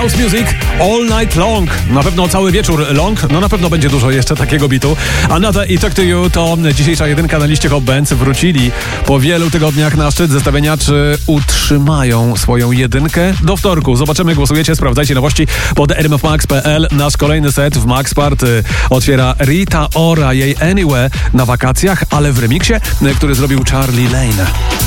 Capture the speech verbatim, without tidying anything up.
House Music All Night Long. Na pewno cały wieczór long, no na pewno będzie dużo jeszcze takiego bitu. Another i Talk to You to dzisiejsza jedynka na liście Hot Bands. Wrócili po wielu tygodniach na szczyt zestawienia. Czy utrzymają swoją jedynkę? Do wtorku. Zobaczymy, głosujecie, sprawdzajcie nowości pod r m f max kropka p l. Nasz kolejny set w Max Party otwiera Rita Ora, jej Anywhere na wakacjach, ale w remiksie, który zrobił Charlie Lane.